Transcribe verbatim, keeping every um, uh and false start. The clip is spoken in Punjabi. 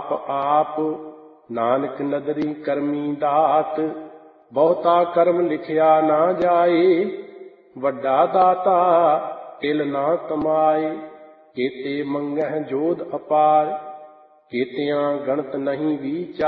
ਆਪ ਆਪ ਨਾਨਕ ਨਦਰੀ ਕਰਮੀ ਦਾਤ। ਬਹੁਤਾ ਕਰਮ ਲਿਖਿਆ ਨਾ ਜਾਏ, ਵੱਡਾ ਦਾਤਾ ਤਿਲ ਨਾ ਕਮਾਏ। ਕੇਤੇ ਮੰਗਹਿ ਜੋਧ ਅਪਾਰ, ਕੇਤਿਆਂ ਗਣਤ ਨਹੀਂ ਵਿਚਾਰ।